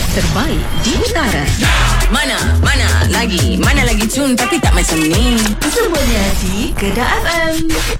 terbaik di utara. Mana lagi tune tapi tak macam ni. Semuanya di Kedah FM.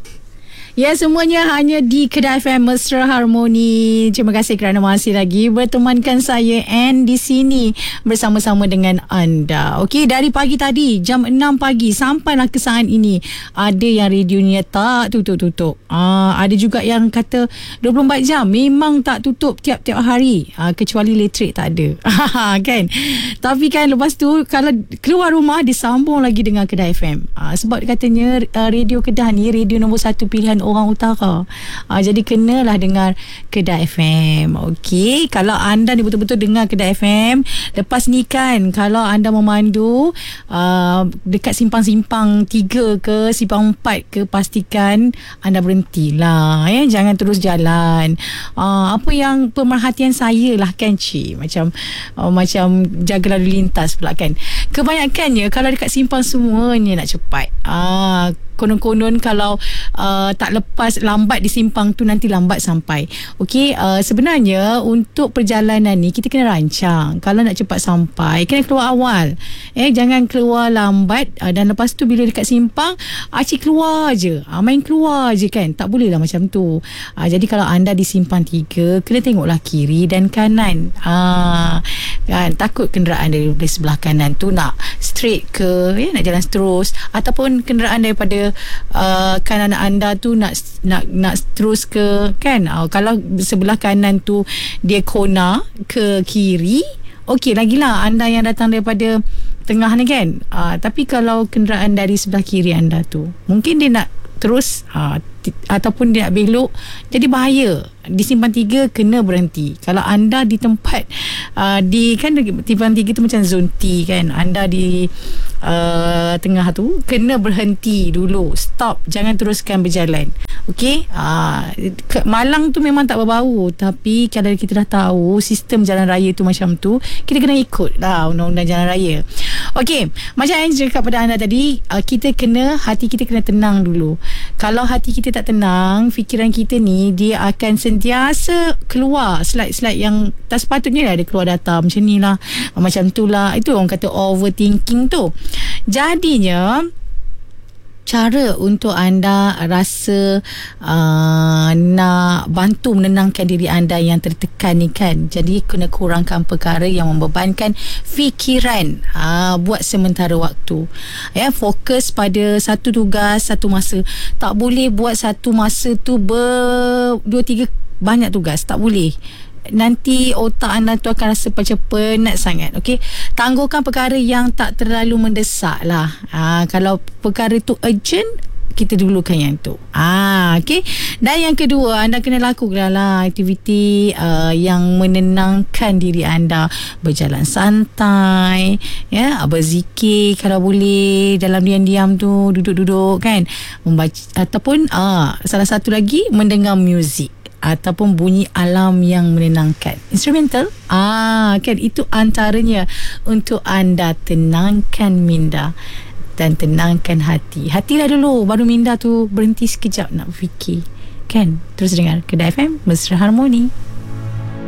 Ya, semuanya hanya di Kedah FM Mesra Harmoni. Terima kasih kerana masih lagi bertemankan saya Anne di sini bersama-sama dengan anda. Okey, dari pagi tadi jam 6 pagi sampailah ke saat ini ada yang radionya tak tutup-tutup. Ada juga yang kata 24 jam memang tak tutup tiap-tiap hari, kecuali elektrik tak ada. Kan? Tapi kan lepas tu kalau keluar rumah disambung lagi dengan Kedah FM. Sebab katanya radio Kedah ni radio nombor 1 pilihan orang utara. Jadi kenalah dengar Kedah FM. Okey, kalau anda ni betul-betul dengar Kedah FM, lepas ni kan kalau anda memandu dekat simpang-simpang 3 ke simpang 4 ke, pastikan anda berhentilah, jangan terus jalan. Apa yang pemerhatian saya lah kan cik, macam jaga lalu lintas pula kan. Kebanyakannya kalau dekat simpang semuanya nak cepat. Konon-konon kalau tak lepas lambat di simpang tu nanti lambat sampai. Okey, sebenarnya untuk perjalanan ni kita kena rancang. Kalau nak cepat sampai kena keluar awal. Jangan keluar lambat dan lepas tu bila dekat simpang acik keluar je. Main keluar je kan. Tak boleh lah macam tu. Jadi kalau anda di simpang 3 kena tengoklah kiri dan kanan. Kan, takut kenderaan dari sebelah kanan tu nak straight ke, nak jalan terus, ataupun kenderaan daripada kanan anda tu nak terus ke kan. Kalau sebelah kanan tu dia kona ke kiri, okey lagilah anda yang datang daripada tengah ni kan. Tapi kalau kenderaan dari sebelah kiri anda tu mungkin dia nak terus ataupun dia nak belok, jadi bahaya. Di simpang 3 kena berhenti. Kalau anda di tempat di kan simpang 3 tu macam zon T kan, anda di tengah tu kena berhenti dulu, stop, jangan teruskan berjalan. Okey, Malang tu memang tak berbau, tapi kalau kita dah tahu sistem jalan raya tu macam tu, kita kena ikut lah undang-undang jalan raya. Okey, macam yang cakap pada anda tadi, hati kita kena tenang dulu. Kalau hati kita tak tenang, fikiran kita ni dia akan sentiasa keluar slide-slide yang tak sepatutnya lah dia keluar data macam ni lah, macam tu lah. Itu orang kata overthinking tu. Jadinya cara untuk anda rasa nak bantu menenangkan diri anda yang tertekan ni kan, jadi kena kurangkan perkara yang membebankan fikiran buat sementara waktu. Fokus pada satu tugas, satu masa. Tak boleh buat satu masa tu 2-3 banyak tugas, tak boleh. Nanti otak anda tu akan rasa macam penat sangat. Okey, tangguhkan perkara yang tak terlalu mendesak lah. Kalau perkara tu urgent, kita dulukan yang tu. Okey. Dan yang kedua, anda kena lakukan lah aktiviti yang menenangkan diri anda. Berjalan santai, berzikir kalau boleh, dalam diam-diam tu, duduk-duduk kan, membaca, ataupun salah satu lagi, mendengar muzik ataupun bunyi alam yang menenangkan, instrumental. Kan itu antaranya untuk anda tenangkan minda dan tenangkan hati. Hatilah dulu, baru minda tu berhenti sekejap nak fikir. Kan? Terus dengar Kedah FM Mesra Harmoni.